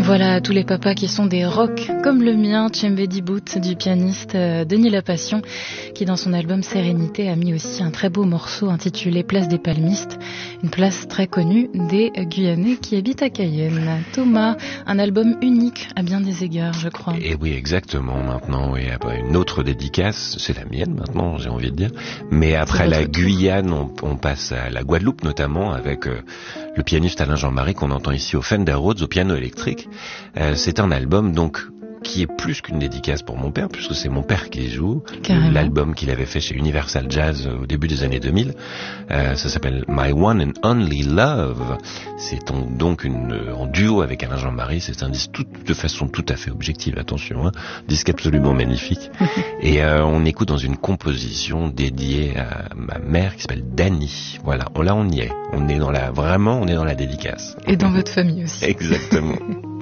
Voilà tous les papas qui sont des rocks, comme le mien, Tchembedi Bout, du pianiste Denis Lapassion, qui dans son album Sérénité a mis aussi un très beau morceau intitulé Place des Palmistes, une place très connue des Guyanais qui habitent à Cayenne. Thomas, un album unique à bien des égards, je crois. Et oui, exactement, maintenant, et après une autre dédicace, c'est la mienne maintenant, j'ai envie de dire, mais après la Guyane, on passe à la Guadeloupe notamment, avec le pianiste Alain Jean-Marie qu'on entend ici au Fender Rhodes au piano électrique. C'est un album donc qui est plus qu'une dédicace pour mon père, puisque c'est mon père qui joue. Carrément. L'album qu'il avait fait chez Universal Jazz au début des années 2000. Ça s'appelle My One and Only Love. C'est donc en duo avec Alain Jean-Marie. C'est un disque de façon tout à fait objective, attention, disque absolument magnifique. Et on écoute dans une composition dédiée à ma mère qui s'appelle Dani. Voilà, là on y est. On est dans la dédicace. Et dans votre famille aussi. Exactement.